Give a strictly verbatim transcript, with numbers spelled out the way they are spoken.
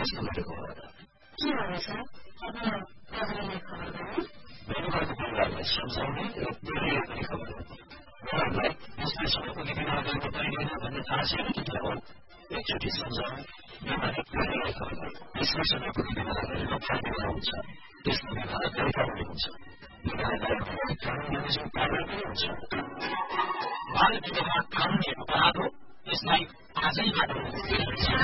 त्यस्तो गरेको हो र के भन्नु छ अब हजुरले खबर गर्ने मेरो घरको परिवारलाई सम्झाउने र प्रेरणा पनि खबर गर्नु उहाँहरूलाई यसैसँग पुगेर गर्नु पाइँदैन भन्ने थाहा छैन कि के हो एकचोटि सम्झाउनु बिमारी प्रेरणा खबर गर्नु यसैसँग पुगेर गर्नु फाइदा हुन्छ त्यसको विवाह तरिका पनि हुन्छ विवाहलाई कानुन बमोजिम पार्न पनि हुन्छ बाल विवाह कानुनी अपराध हो यसलाई आजैबाट